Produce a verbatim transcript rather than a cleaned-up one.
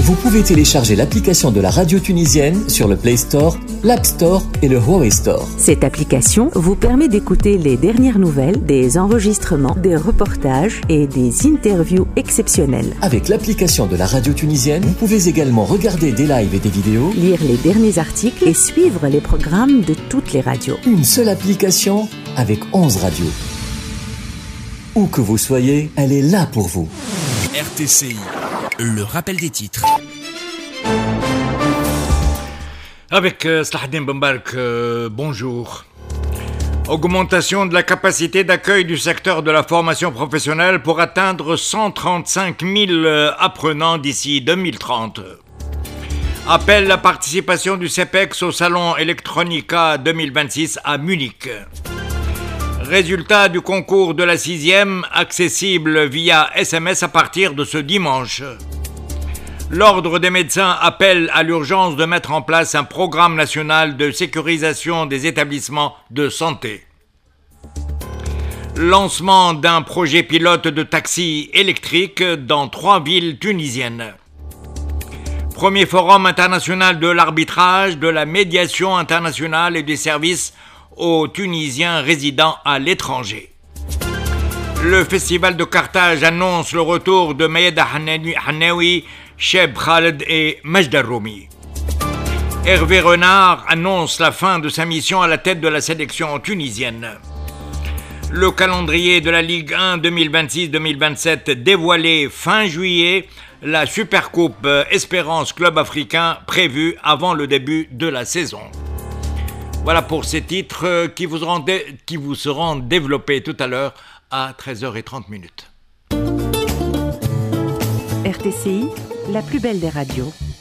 Vous pouvez télécharger l'application de la radio tunisienne sur le Play Store, l'App Store et le Huawei Store. Cette application vous permet d'écouter les dernières nouvelles, des enregistrements, des reportages et des interviews exceptionnelles. Avec l'application de la radio tunisienne, vous pouvez également regarder des lives et des vidéos, lire les derniers articles et suivre les programmes de toutes les radios. Une seule application avec onze radios. Où que vous soyez, elle est là pour vous. R T C I, le rappel des titres. Avec euh, Slahdin Bambark, euh, bonjour. Augmentation de la capacité d'accueil du secteur de la formation professionnelle pour atteindre cent trente-cinq mille euh, apprenants d'ici deux mille trente. Appel la participation du CEPEX au salon Electronica deux mille vingt-six à Munich. Résultat du concours de la sixième, accessible via S M S à partir de ce dimanche. L'Ordre des médecins appelle à l'urgence de mettre en place un programme national de sécurisation des établissements de santé. Lancement d'un projet pilote de taxi électrique dans trois villes tunisiennes. Premier forum international de l'arbitrage, de la médiation internationale et des services aux Tunisiens résidant à l'étranger. Le festival de Carthage annonce le retour de Mayeda Hannaoui, Cheb Khaled et Majda Roumi. Hervé Renard annonce la fin de sa mission à la tête de la sélection tunisienne. Le calendrier de la Ligue un deux mille vingt-six deux mille vingt-sept dévoilé fin juillet, la Supercoupe Espérance Club Africain prévue avant le début de la saison. Voilà pour ces titres qui vous seront, dé- qui vous seront développés tout à l'heure à treize heures trente. R T C I, la plus belle des radios.